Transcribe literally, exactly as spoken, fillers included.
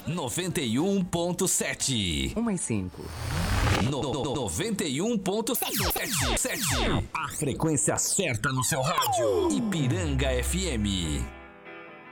noventa e um ponto sete. um mais cinco. No, no, noventa e um ponto sete. A frequência certa no seu rádio. Ipiranga F M.